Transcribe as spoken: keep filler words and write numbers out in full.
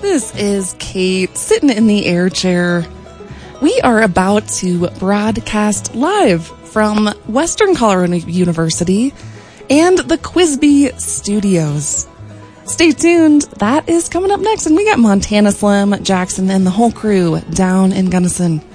This is Kate sitting in the air chair. We are about to broadcast live from Western Colorado University and the Quizbee Studios. Stay tuned. That is coming up next. And we got Montana Slim, Jackson, and the whole crew down in Gunnison.